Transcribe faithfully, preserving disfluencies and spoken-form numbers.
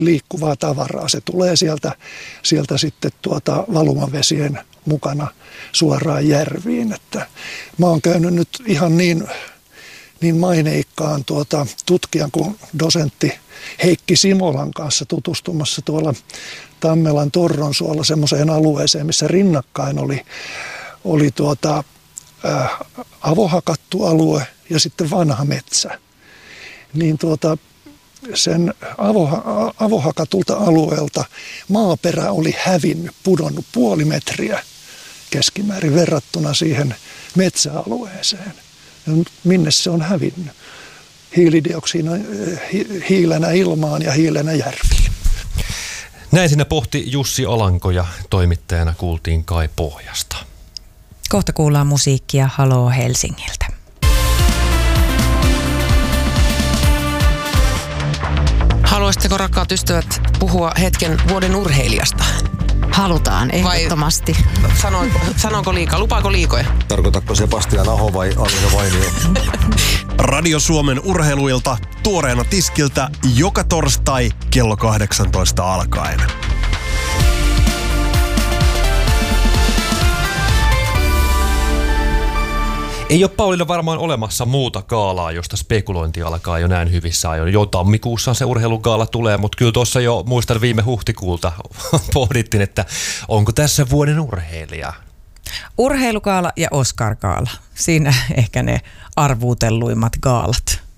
liikkuvaa tavaraa. Se tulee sieltä, sieltä sitten tuota valumavesien mukana suoraan järviin. Että mä oon käynyt nyt ihan niin, niin maineikkaan tuota tutkijan kuin dosentti Heikki Simolan kanssa tutustumassa tuolla Tammelan Torronsuolla semmoiseen alueeseen, missä rinnakkain oli, oli tuota, äh, avohakattu alue ja sitten vanha metsä. Niin tuota, sen avoha, avohakatulta alueelta maaperä oli hävinnyt, pudonnut puoli metriä keskimäärin verrattuna siihen metsäalueeseen. Ja minne se on hävinnyt? Hiilidioksina, hi, hiilenä ilmaan ja hiilenä järviin. Näin siinä pohti Jussi Alanko ja toimittajana kuultiin Kai Pohjasta. Kohta kuullaan musiikkia Haloo Helsingiltä. Haluaisitteko, rakkaat ystävät, puhua hetken vuoden urheilijasta? Halutaan, ehdottomasti. Vai sanoinko, sanonko liikaa? Lupaako liikoja? Tarkoitatko Sebastian Aho vai Alisa Vainio? Radio Suomen urheiluilta tuoreena tiskiltä joka torstai kello kahdeksantoista alkaen. Ei ole Paulilla varmaan olemassa muuta gaalaa, josta spekulointi alkaa jo näin hyvissä ajoin. Jo tammikuussa se urheilugaala tulee, mutta kyllä tuossa jo muistan viime huhtikuulta pohdittiin, että onko tässä vuoden urheilija. Urheilugaala ja Oscar-gaala. Siinä ehkä ne arvuutelluimmat gaalat.